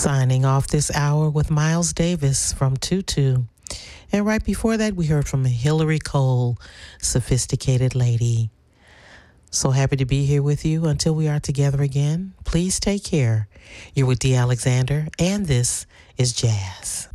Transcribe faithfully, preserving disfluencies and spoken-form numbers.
Signing off this hour with Miles Davis from Tutu. And right before that, we heard from Hillary Cole, Sophisticated Lady. So happy to be here with you until we are together again. Please take care. You're with Dee Alexander, and this is Jazz.